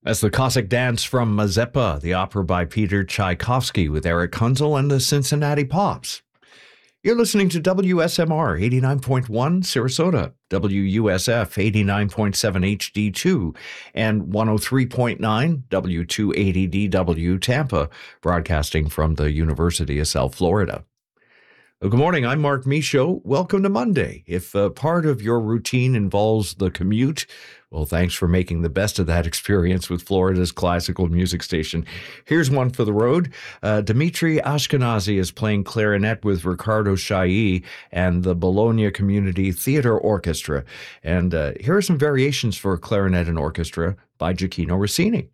That's the Cossack Dance from Mazeppa, the opera by Peter Tchaikovsky with Eric Kunzel and the Cincinnati Pops. You're listening to WSMR 89.1 Sarasota, WUSF 89.7 HD2, and 103.9 W280DW Tampa, broadcasting from the University of South Florida. Well, good morning. I'm Mark Michaud. Welcome to Monday. If part of your routine involves the commute, well, thanks for making the best of that experience with Florida's classical music station. Here's one for the road. Dimitri Ashkenazi is playing clarinet with Riccardo Chailly and the Bologna Community Theater Orchestra. And here are some variations for clarinet and orchestra by Gioacchino Rossini.